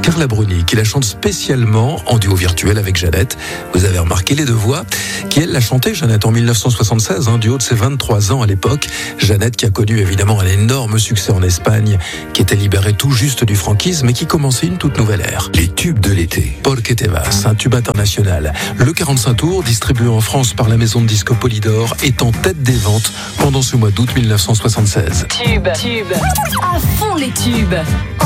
Carla Bruni, qui la chante spécialement en duo virtuel avec Jeannette. Vous avez remarqué les deux voix, qui elle l'a chanté, Jeannette, en 1976, du haut de ses 23 ans à l'époque. Jeannette qui a connu évidemment un énorme succès en Espagne, qui était libérée tout juste du franquisme et qui commençait une toute nouvelle ère. Les tubes de l'été. Porque te vas, un tube international. Le 45 tours, distribué en France par la maison de disques Polydor, est en tête des ventes pendant ce mois d'août 1976. Tube. À fond les tubes.